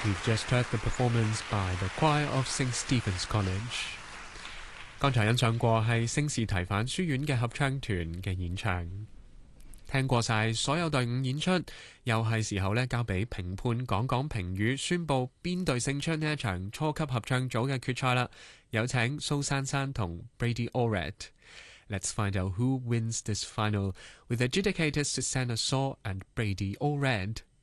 We've just heard the performance by the choir of St. Stephen's College。 剛才欣賞過係聖士提反書院嘅合唱團嘅演唱。聽過晒所有隊伍演出，又係時候咧交俾評判講講評語，宣佈邊隊勝出呢一場初級合唱組嘅決賽啦。有請蘇珊珊同 Brady Allred。Let's find out who wins this final with adjudicators Susanna Saw and Brady Allred.